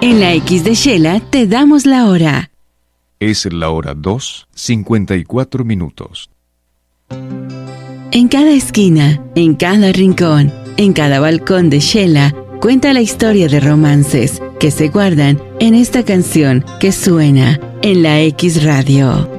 En la X de Shela te damos la hora. Es la hora 2:54 minutos. En cada esquina, en cada rincón, en cada balcón de Shela, cuenta la historia de romances que se guardan en esta canción que suena en la X Radio.